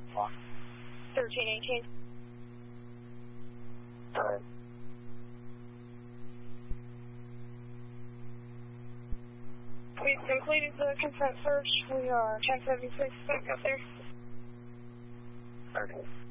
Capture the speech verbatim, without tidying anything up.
Clock. thirteen eighteen. Time. We've completed the consent search. We are ten seventy-six back up there. Okay.